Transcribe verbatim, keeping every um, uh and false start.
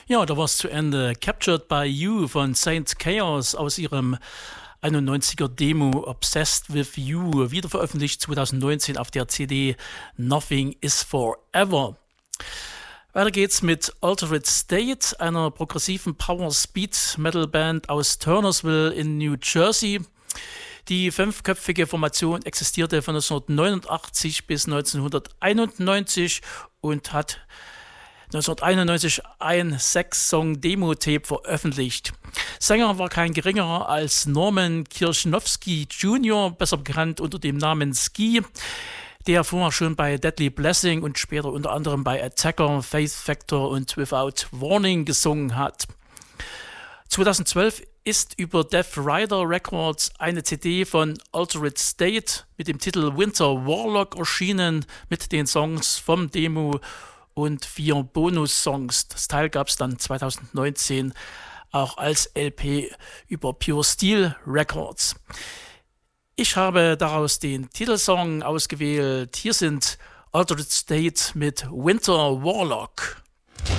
Ja, da war es zu Ende. Captured by You von Saint Chaos aus ihrem einundneunziger Demo Obsessed with You, wieder veröffentlicht zweitausendneunzehn auf der C D Nothing is Forever. Weiter geht's mit Altered State, einer progressiven Power-Speed-Metal-Band aus Turnersville in New Jersey. Die fünfköpfige Formation existierte von neunzehnhundertneunundachtzig bis neunzehnhunderteinundneunzig und hat neunzehnhunderteinundneunzig ein Sechs-Song-Demo-Tape veröffentlicht. Sänger war kein geringerer als Norman Kirschnowski Junior, besser bekannt unter dem Namen Ski, der vorher schon bei Deadly Blessing und später unter anderem bei Attacker, Faith Factor und Without Warning gesungen hat. zweitausendzwölf ist über Death Rider Records eine C D von Altered State mit dem Titel Winter Warlock erschienen, mit den Songs vom Demo und vier Bonus-Songs. Das Teil gab es dann zweitausendneunzehn auch als L P über Pure Steel Records. Ich habe daraus den Titelsong ausgewählt. Hier sind Altered State mit Winter Warlock.